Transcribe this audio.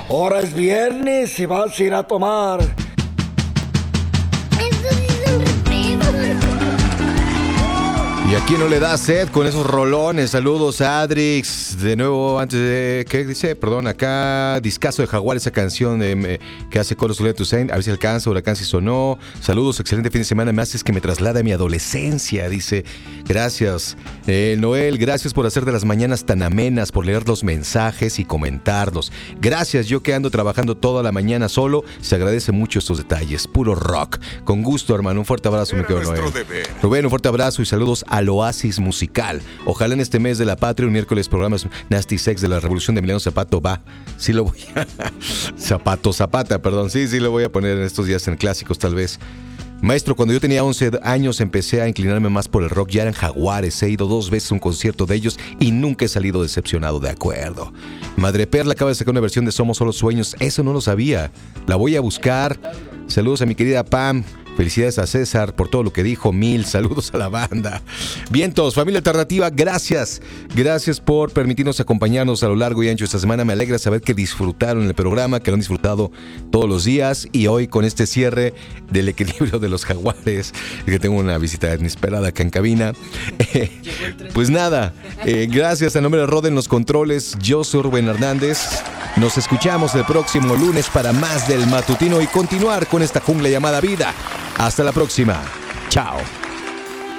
Ahora es viernes y vas a ir a tomar. Eso sí es un refresco. Y aquí no le da sed con esos rolones. Saludos a Adrix. De nuevo, antes de... ¿Qué dice? Perdón, acá. Discazo de Jaguar, esa canción que hace Coro Soledad Toussaint. A ver si alcanza, Huracán si sonó. Saludos, excelente fin de semana. Me haces que me traslade a mi adolescencia, dice. Gracias. Noel, gracias por hacer de las mañanas tan amenas, por leer los mensajes y comentarlos. Gracias, yo que ando trabajando toda la mañana solo, se agradece mucho estos detalles. Puro rock. Con gusto, hermano. Un fuerte abrazo, mi querido Noel. Rubén, un fuerte abrazo y saludos al Oasis Musical. Ojalá en este mes de la patria, un miércoles, programas Nasty Sex de la Revolución de Emiliano Zapato va. Sí lo voy a... Zapata, perdón. Sí lo voy a poner en estos días en clásicos, tal vez. Maestro, cuando yo tenía 11 años empecé a inclinarme más por el rock. Ya eran Jaguares, he ido 2 veces a un concierto de ellos y nunca he salido decepcionado. De acuerdo. Madre Perla acaba de sacar una versión de Somos Solo Sueños. Eso no lo sabía. La voy a buscar. Saludos a mi querida Pam. Felicidades a César por todo lo que dijo. 1000 saludos a la banda. Vientos, familia alternativa, gracias. Gracias por permitirnos acompañarnos a lo largo y ancho de esta semana. Me alegra saber que disfrutaron el programa, que lo han disfrutado todos los días. Y hoy con este cierre del equilibrio de los Jaguares, que tengo una visita inesperada acá en cabina. Pues nada, gracias a nombre de Rod en los controles. Yo soy Rubén Hernández. Nos escuchamos el próximo lunes para más del matutino y continuar con esta jungla llamada vida. Hasta la próxima. Chao.